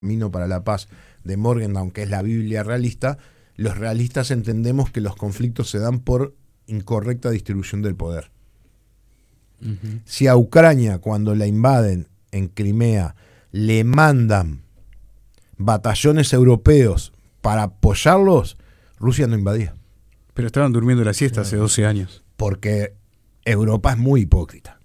Camino para la Paz de Morgenthau, que es la Biblia realista, los realistas entendemos que los conflictos se dan por incorrecta distribución del poder. Si a Ucrania, cuando la invaden en Crimea, le mandan batallones europeos para apoyarlos, Rusia no invadía. Pero estaban durmiendo la siesta hace 12 años. Porque Europa es muy hipócrita.